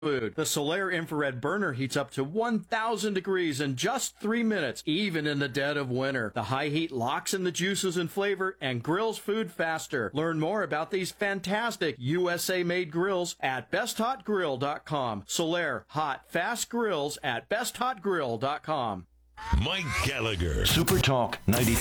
food. The Solaire infrared burner heats up to 1,000 degrees in just 3 minutes, even in the dead of winter. The high heat locks in the juices and flavor and grills food faster. Learn more about these fantastic USA-made grills at besthotgrill.com. Solaire, hot, fast grills at besthotgrill.com. Mike Gallagher. Super Talk 92.